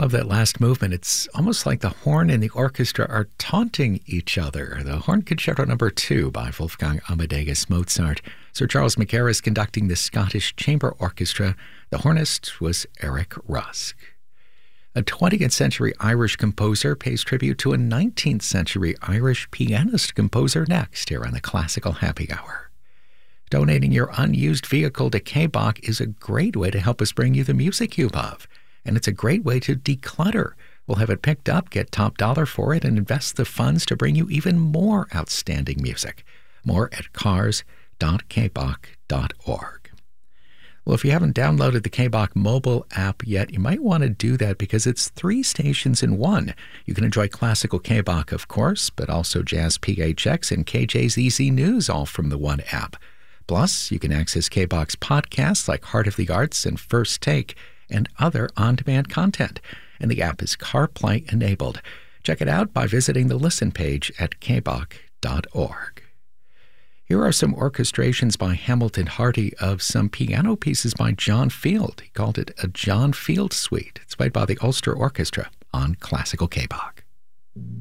love that last movement. It's almost like the horn and the orchestra are taunting each other. The Horn Concerto No. 2 by Wolfgang Amadeus Mozart. Sir Charles Mackay is conducting the Scottish Chamber Orchestra. The hornist was Eric Rusk. A 20th century Irish composer pays tribute to a 19th century Irish pianist composer next here on the Classical Happy Hour. Donating your unused vehicle to K-Bach is a great way to help us bring you the music you love. And it's a great way to declutter. We'll have it picked up, get top dollar for it, and invest the funds to bring you even more outstanding music. More at cars.kbach.org. Well, if you haven't downloaded the K-Bach mobile app yet, you might want to do that because it's 3 stations in one. You can enjoy classical K-Bach, of course, but also Jazz PHX and KJ's Easy News, all from the one app. Plus, you can access K-Bach's podcasts like Heart of the Arts and First Take and other on-demand content. And the app is CarPlay enabled. Check it out by visiting the listen page at kbach.org. Here are some orchestrations by Hamilton Harty of some piano pieces by John Field. He called it a John Field Suite. It's played by the Ulster Orchestra on Classical K-Bach.